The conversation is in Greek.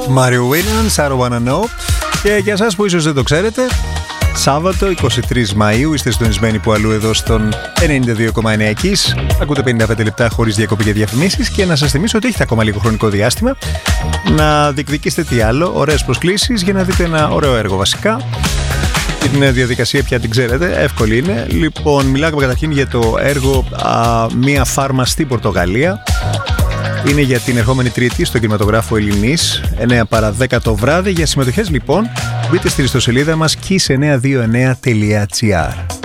Mario Winans, I don't wanna know. Και για εσάς που ίσως δεν το ξέρετε, Σάββατο 23 Μαΐου είστε συντονισμένοι που αλλού εδώ στον 92,9 εκείς. Ακούτε 55 λεπτά χωρίς διακοπή και διαφημίσεις. Και να σας θυμίσω ότι έχετε ακόμα λίγο χρονικό διάστημα να διεκδικήσετε τι άλλο, ωραίες προσκλήσεις για να δείτε ένα ωραίο έργο βασικά. Την διαδικασία πια την ξέρετε, εύκολη είναι. Λοιπόν, μιλάμε καταρχήν για το έργο «Μία φάρμα στη Πορτογαλία». Είναι για την ερχόμενη Τρίτη στον κινηματογράφο Ελληνής, 9 παρά 10 το βράδυ. Για συμμετοχές λοιπόν μπείτε στη ιστοσελίδα μας kiss929.gr.